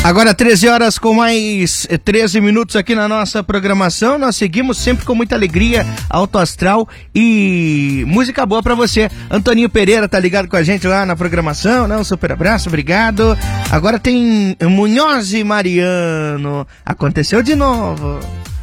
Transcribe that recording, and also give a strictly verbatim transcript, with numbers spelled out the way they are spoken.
Agora treze horas com mais treze minutos aqui na nossa programação. Nós seguimos sempre com muita alegria, alto astral e música boa pra você. Antoninho Pereira tá ligado com a gente lá na programação, né? Um super abraço, obrigado. Agora tem Munhoz e Mariano. Aconteceu de novo.